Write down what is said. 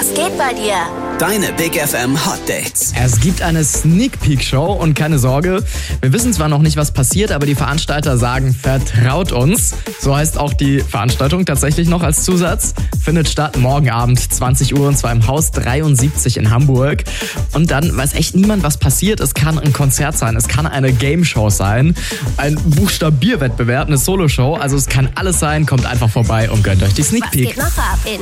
geht bei dir? Deine Big FM Hot Dates. Es gibt eine Sneak Peek Show und keine Sorge, wir wissen zwar noch nicht, was passiert, aber die Veranstalter sagen, vertraut uns. So heißt auch die Veranstaltung tatsächlich noch als Zusatz. Findet statt morgen Abend 20 Uhr und zwar im Haus 73 in Hamburg. Und dann weiß echt niemand, was passiert. Es kann ein Konzert sein, es kann eine Game Show sein, ein Buchstabierwettbewerb, eine Soloshow. Also es kann alles sein, kommt einfach vorbei und gönnt euch die Sneak Peek. Was geht noch ab in